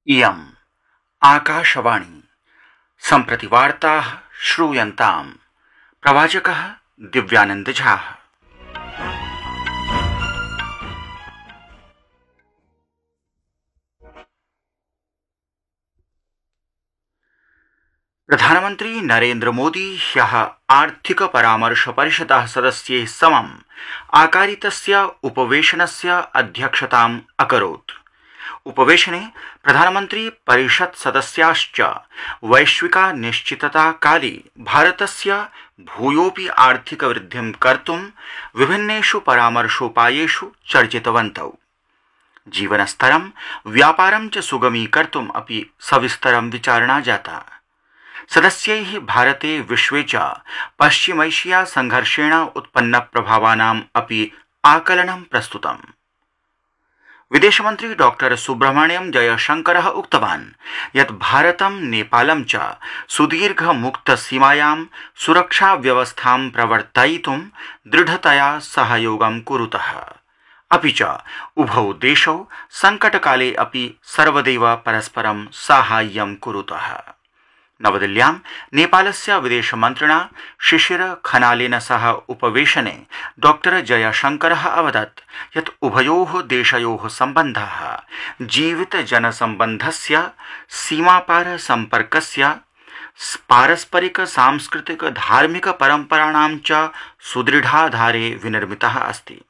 इयम् आकाशवाणी सम्प्रति वार्ताः श्रूयन्ताम्। प्रवाचकः दिव्यानंद झा। प्रधानमन्त्री नरेन्द्र मोदी ह्यः आर्थिक परामर्श परिषदः सदस्यैः समम् आकारितस्य उपवेशनस्य अध्यक्षताम् अकरोत्। उपवेशने प्रधानमन्त्री परिषत् सदस्याश्च वैश्विका निश्चितता काले भारतस्य भूयोऽपि आर्थिक वृद्धिं कर्तुं विभिन्नेषु परामर्शोपायेषु चर्चितवन्तौ। जीवनस्तरं व्यापारं च सुगमीकर्तुम् अपि सविस्तरं विचारणा जाता। सदस्यैः भारते विश्वे च पश्चिमैशिया संघर्षेण उत्पन्न प्रभावानाम् अपि आकलनं प्रस्तुतम्। विदेशमन्त्री डॉ सुब्रह्मण्यम जयशंकरः उक्तवान् यत् भारतं नेपालं च सुदीर्घ मुक्त सीमायां सुरक्षा व्यवस्थां प्रवर्तयितुं दृढतया सहयोगं कुरुतः। अपि च उभौ देशौ संकटकाले अपि सर्वदैव परस्परं साहाय्यं कुरुतः। नवदिल्ल्यां नेपालस्य विदेशमन्त्रिणा शिशिर खनालेन सह उपवेशने डॉ जयशंकरः अवदत् यत् उभयोः देशयोः सम्बन्धाः जीवित जनसम्बन्धस्य सीमापार सम्पर्कस्य पारस्परिक सांस्कृतिक धार्मिक परम्पराणां च सुदृढाधारे विनिर्मितः अस्ति।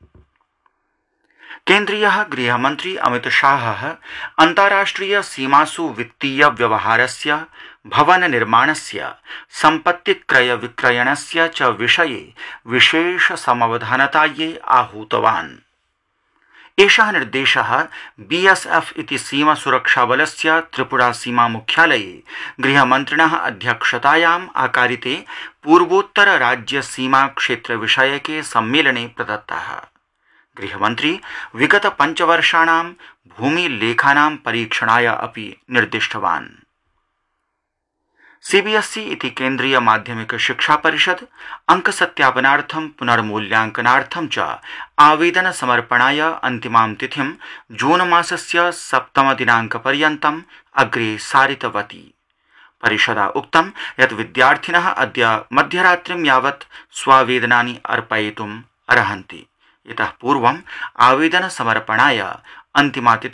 केन्द्रीयः गृहमन्त्री अमित शाहः अन्ताराष्ट्रिय सीमासु वित्तीय व्यवहारस्य भवन निर्माणस्य सम्पत्ति क्रय विक्रयणस्य च विषये विशेष समवधानतायै आहूतवान्। एषः निर्देशः बीएसएफ इति सीमा सुरक्षाबलस्य त्रिपुरा सीमा मुख्यालये गृहमन्त्रिणः अध्यक्षतायाम् आकारिते पूर्वोत्तर राज्य सीमा क्षेत्र विषयके सम्मेलने प्रदत्तः। गृहमन्त्री विगत 5 वर्षाणां भूमिलेखानां परीक्षणाय अपि निर्दिष्टवान्। सीबीएसई इति केन्द्रीय माध्यमिक शिक्षा परिषद अंकसत्यापनार्थं पुनर्मूल्यांकनार्थं च आवेदन समर्पणाय अन्तिमां तिथिं जून मासस्य 7 दिनाङ्कपर्यन्तम् अग्रे सारितवती। परिषदा उक्तं यत् विद्यार्थिनः अद्य मध्यरात्रिं यावत् स्वावेदनानि अर्पयितुम् अर्हन्ति। इतः पूर्वम् आवेदन समर्पणाय अन्तिमा तिथिः